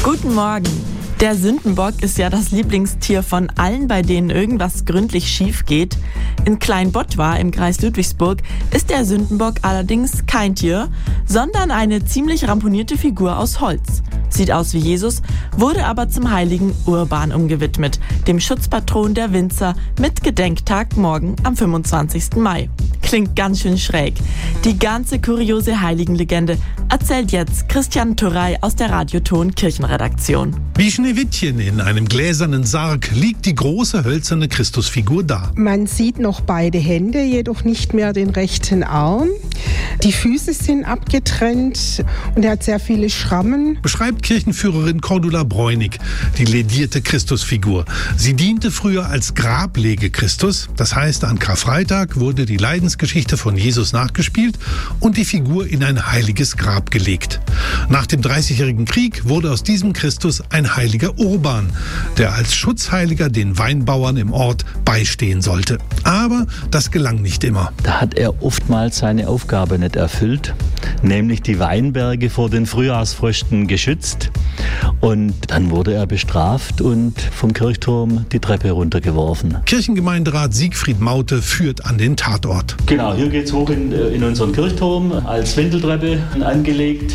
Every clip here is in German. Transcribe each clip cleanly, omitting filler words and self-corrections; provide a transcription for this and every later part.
Guten Morgen. Der Sündenbock ist ja das Lieblingstier von allen, bei denen irgendwas gründlich schief geht. In Kleinbottwar im Kreis Ludwigsburg ist der Sündenbock allerdings kein Tier, sondern eine ziemlich ramponierte Figur aus Holz. Sieht aus wie Jesus, wurde aber zum heiligen Urban umgewidmet, dem Schutzpatron der Winzer, mit Gedenktag morgen am 25. Mai. Klingt ganz schön schräg. Die ganze kuriose Heiligenlegende erzählt jetzt Christian Turrey aus der Radioton Kirchenredaktion. Wie Schneewittchen in einem gläsernen Sarg liegt die große hölzerne Christusfigur da. Man sieht noch beide Hände, jedoch nicht mehr den rechten Arm. Die Füße sind abgetrennt und er hat sehr viele Schrammen. Beschreibt Kirchenführerin Cordula Bräunig die ledierte Christusfigur. Sie diente früher als Grablege-Christus. Das heißt, an Karfreitag wurde die Leidensgeschichte von Jesus nachgespielt und die Figur in ein heiliges Grab gelegt. Nach dem Dreißigjährigen Krieg wurde aus diesem Christus ein heiliger Urban, der als Schutzheiliger den Weinbauern im Ort beistehen sollte. Aber das gelang nicht immer. Da hat er oftmals seine Aufgabe nicht erfüllt, nämlich die Weinberge vor den Frühjahrsfrösten geschützt. Und dann wurde er bestraft und vom Kirchturm die Treppe runtergeworfen. Kirchengemeinderat Siegfried Maute führt an den Tatort. Genau, hier geht's hoch in unseren Kirchturm, als Wendeltreppe angelegt.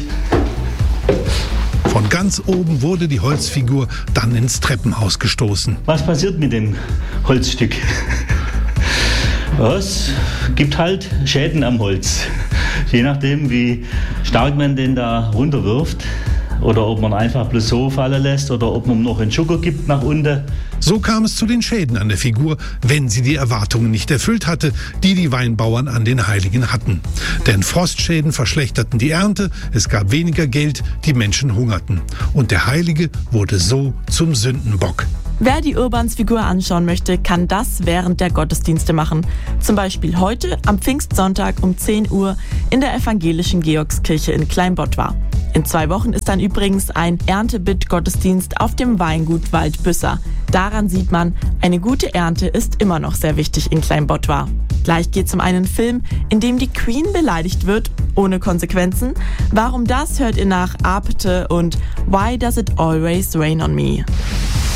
Von ganz oben wurde die Holzfigur dann ins Treppenhaus gestoßen. Was passiert mit dem Holzstück? Es gibt halt Schäden am Holz. Je nachdem, wie stark man den da runterwirft. Oder ob man einfach bloß so fallen lässt oder ob man noch einen Schucker gibt nach unten. So kam es zu den Schäden an der Figur, wenn sie die Erwartungen nicht erfüllt hatte, die die Weinbauern an den Heiligen hatten. Denn Frostschäden verschlechterten die Ernte, es gab weniger Geld, die Menschen hungerten. Und der Heilige wurde so zum Sündenbock. Wer die Urbansfigur anschauen möchte, kann das während der Gottesdienste machen. Zum Beispiel heute am Pfingstsonntag um 10 Uhr in der evangelischen Georgskirche in Kleinbottwar. In 2 Wochen ist dann übrigens ein Erntebitt-Gottesdienst auf dem Weingut Waldbüsser. Daran sieht man, eine gute Ernte ist immer noch sehr wichtig in Kleinbottwar. Gleich geht's um einen Film, in dem die Queen beleidigt wird, ohne Konsequenzen. Warum das, hört ihr nach Apte und Why Does It Always Rain on Me?